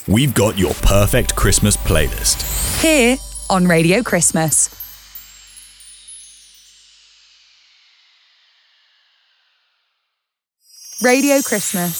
we've got your perfect Christmas playlist. Here on Radio Christmas. Radio Christmas.